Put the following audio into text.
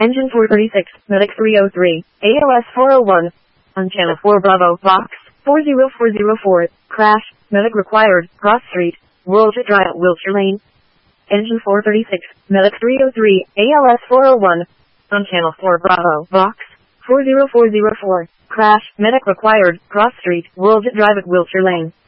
Engine 436, Medic 303, ALS 401. On channel 4 Bravo, box 40404, crash, medic required, cross street, World Drive, Wiltshire Lane. Engine 436, Medic 303, ALS 401. On channel 4 Bravo, box 40404, crash, medic required, cross street, World Drive at Wiltshire Lane.